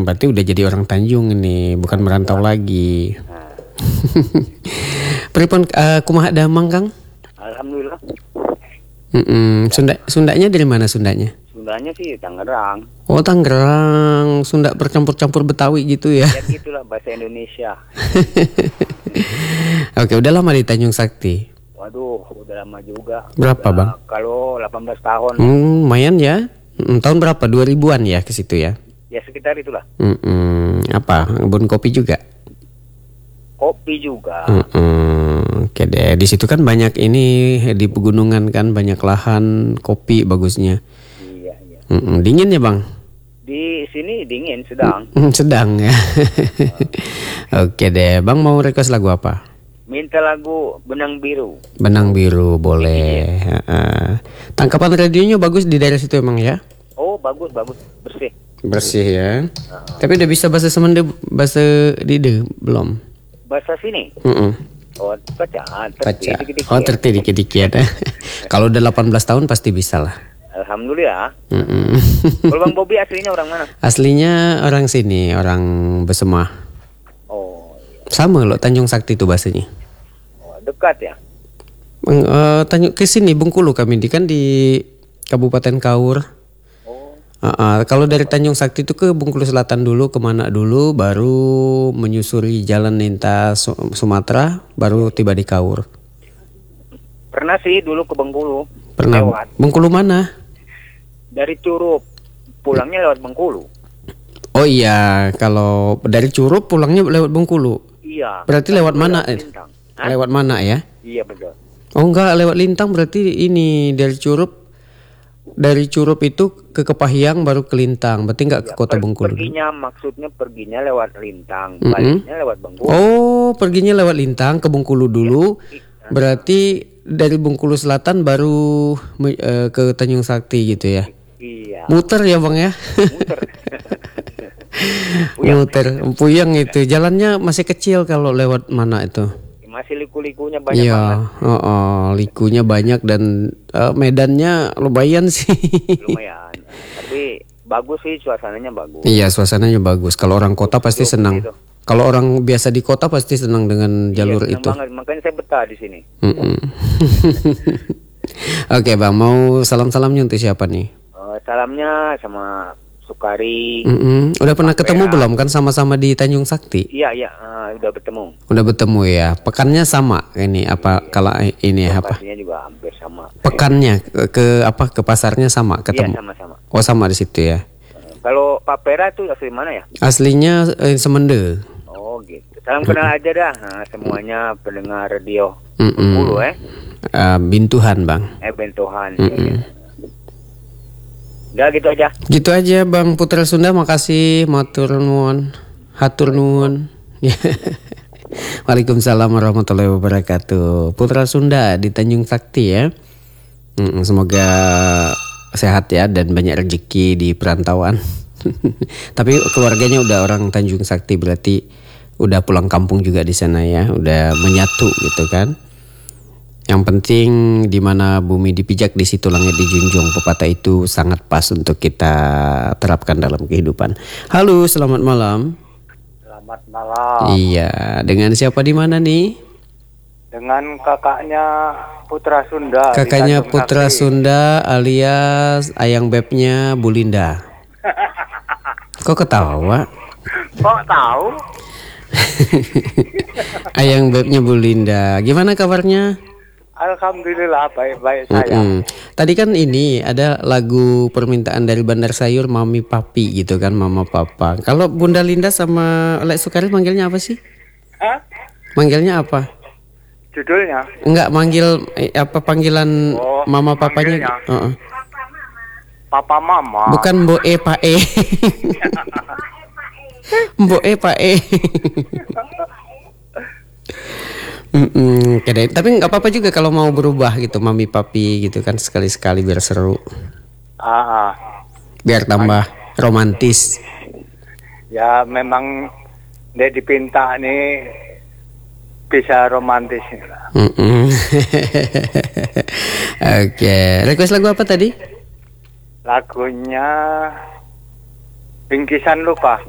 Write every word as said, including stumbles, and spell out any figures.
berarti udah jadi orang Tanjung ini, bukan merantau lagi. Nah, Pripun uh, kumaha damang Kang? alhamdulillah. Mm-mm. Sunda Sundanya dari mana Sundanya? Sundanya sih Tangerang. Oh Tangerang, Sunda bercampur-campur Betawi gitu ya. Ya gitulah bahasa Indonesia. Oke, udah lama di Tanjung Sakti. Waduh, udah lama juga. Berapa, Udah, Bang? Kalau delapan belas tahun. Hmm, lumayan ya. Mm, tahun berapa? dua ribuan ya ke situ ya. Ya sekitar itulah. Mm-mm. Apa? Kebun kopi juga? Kopi juga. Mm-mm. Oke deh, di situ kan banyak ini di pegunungan kan banyak lahan kopi bagusnya. Iya, iya. Mm-mm. Dingin ya Bang? Di sini dingin sedang. Mm, sedang ya. Oke deh, Bang mau request lagu apa? Minta lagu Benang Biru. Benang Biru boleh. Uh, tangkapan radionya bagus di daerah situ emang ya? Oh bagus bagus bersih. Bersih ya. Tapi udah bisa bahasa Semende, bahasa Dide belum? Bahasa sini. Mm-mm. Oh baca. Baca. Oh terti dikit-dikit. Kalau udah delapan belas tahun pasti bisa lah. Alhamdulillah. Mm-mm. Kalau Bang Bobi aslinya orang mana? Aslinya orang sini, orang Besemah. Oh, iya. Sama loh Tanjung Sakti itu bahasanya. Oh, dekat ya. Bang, uh, Tanjung ke sini Bengkulu kami di kan di Kabupaten Kaur. Oh, Uh, uh, kalau dari Tanjung Sakti itu ke Bengkulu Selatan dulu, kemana dulu, baru menyusuri jalan lintas Su- Sumatera, baru tiba di Kaur. pernah sih dulu ke Bengkulu. Pernah? Lewat. Bengkulu mana? Dari Curup. Pulangnya lewat Bengkulu. Oh iya, kalau dari Curup pulangnya lewat Bengkulu. Iya. Berarti lewat mana? Lintang. Hah? Lewat mana ya? Iya betul. Oh enggak, lewat Lintang berarti ini dari Curup. Dari Curup itu ke Kepahyang baru ke Lintang. Berarti enggak ke Ya, Kota per- Bengkulu. Perginya maksudnya perginya lewat Lintang, Mm-mm. baliknya lewat Bengkulu. Oh, perginya lewat Lintang ke Bengkulu dulu. Berarti dari Bengkulu Selatan baru me- eh, ke Tanjung Sakti gitu ya. Iya. Muter ya, Bang ya. Muter. Puyang. Muter, puyeng itu. Jalannya masih kecil kalau lewat mana itu. Masih liku-likunya banyak Iya, banget. oh, oh, likunya banyak dan eh, medannya lumayan sih. Lumayan. Tapi bagus sih, suasananya bagus. Iya, suasananya bagus. Kalau orang kota pasti Betul, senang. begitu. Kalau orang biasa di kota pasti senang dengan jalur Iya, senang itu. banget. Makanya saya betah di sini. Mm-mm. Oke, Bang, mau salam-salamnya untuk siapa nih? Eh, salamnya sama Sukari. Mm-mm. Udah pernah Pak ketemu Pera. belum kan sama-sama di Tanjung Sakti? Iya, iya, eh, udah bertemu. Udah bertemu ya. Pekannya sama ini apa kalau ini apa? Lokasinya juga hampir sama. Pekannya ke, ke apa ke pasarnya sama Iya, ketemu. sama-sama. Oh, sama di situ ya. Eh, Kalau Pak Pera itu asli mana ya? Aslinya eh, Semende. Oh gitu. Salam kenal aja dah nah, semuanya pendengar radio Mm-mm. Bengkulu eh. Eh, Bintuhan, Bang. Eh Bentuhan. Mm-mm. Udah gitu aja. Gitu aja Bang Putra Sunda, makasih, matur nuwun, hatur nuwun. Waalaikumsalam warahmatullahi wabarakatuh. Putra Sunda di Tanjung Sakti ya. Mm, semoga sehat ya dan banyak rezeki di perantauan. Tapi keluarganya udah orang Tanjung Sakti, berarti udah pulang kampung juga di sana ya, udah menyatu gitu kan. Yang penting di mana bumi dipijak di situ langit dijunjung. Pepatah itu sangat pas untuk kita terapkan dalam kehidupan. Halo, selamat malam. Selamat malam. Iya, dengan siapa di mana nih? Dengan kakaknya Putra Sunda. di Kakaknya Tanjung Putra Sakti. Sunda alias ayang bebnya Bu Linda. Kok ketawa? Kok tahu? Ayang bebnya Bu Linda. Gimana kabarnya? Alhamdulillah baik-baik saya. Mm-mm. Tadi kan ini ada lagu permintaan dari Bandar Sayur Mami Papi gitu kan, Mama Papa. Kalau Bunda Linda sama Lek Sukari manggilnya apa sih? Hah? Manggilnya apa? Judulnya? Enggak manggil eh, apa panggilan Oh, Mama Papanya? manggilnya. Heeh. Papa Mama. Bukan Mbok E Pak E. Mbok E Pak E. Mm-mm, oke deh. Tapi nggak apa-apa juga kalau mau berubah gitu, Mami Papi gitu kan, sekali-sekali biar seru, Ah, ah. biar tambah romantis. Ya memang dia dipinta nih bisa romantis. Mm-mm. Oke, request lagu apa tadi? Lagunya Bingkisan Lupa.